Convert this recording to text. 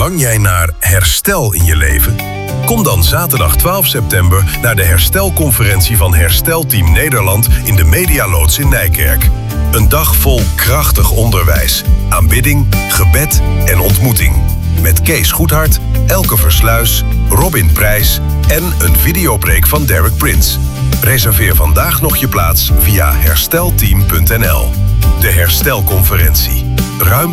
Verlang jij naar herstel in je leven? Kom dan zaterdag 12 september naar de herstelconferentie van Herstelteam Nederland in de Medialoods in Nijkerk. Een dag vol krachtig onderwijs, aanbidding, gebed en ontmoeting. Met Kees Goedhart, Elke Versluis, Robin Prijs en een videopreek van Derek Prince. Reserveer vandaag nog je plaats via herstelteam.nl. De Herstelconferentie. Ruimte